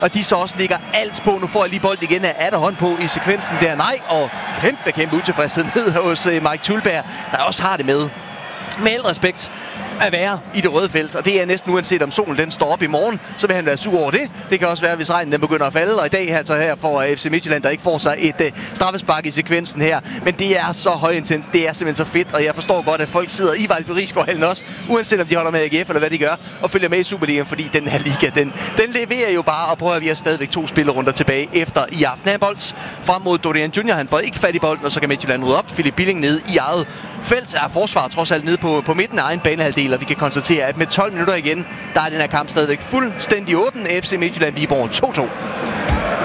Og de så også ligger alt på. Nu får jeg lige bold igen. Er der hånd på i sekvensen der? Nej, og kæmpe utilfredshed ned hos Mike Thuleberg, der også har det med al respekt at være i det røde felt, og det er næsten uanset om solen den står op i morgen, så vil han være sur over det. Det kan også være, hvis regnen den begynder at falde, og i dag altså her for FC Midtjylland, der ikke får sig et straffespark i sekvensen her. Men det er så højintens, det er simpelthen så fedt, og jeg forstår godt, at folk sidder i Vejle Risgaardhallen også, uanset om de holder med AGF eller hvad de gør, og følger med i Superligaen, fordi den her liga, den leverer jo bare, og prøver at vi har stadigvæk 2 spillerunder tilbage efter i aften. Her bold frem mod Dorian Junior, han får ikke fat i bolden, og så kan Midtjylland rydde op. Philip Billing nede i eget felt, er forsvar trods alt nede på midten af egen banehalvdel, og vi kan konstatere, at med 12 minutter igen, der er den her kamp stadigvæk fuldstændig åben. FC Midtjylland Viborg 2-2.